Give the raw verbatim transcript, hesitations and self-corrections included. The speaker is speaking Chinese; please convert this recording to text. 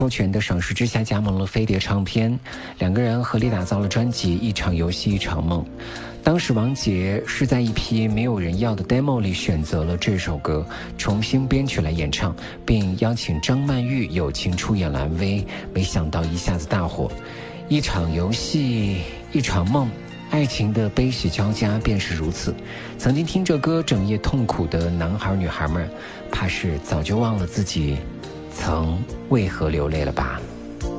授权的赏识之下加盟了飞碟唱片，两个人合力打造了专辑《一场游戏一场梦》。当时王杰是在一批没有人要的 demo 里选择了这首歌，重新编曲来演唱，并邀请张曼玉友情出演了 M V， 没想到一下子大火。一场游戏一场梦，爱情的悲喜交加便是如此。曾经听着歌整夜痛苦的男孩女孩们，怕是早就忘了自己曾为何流泪了吧。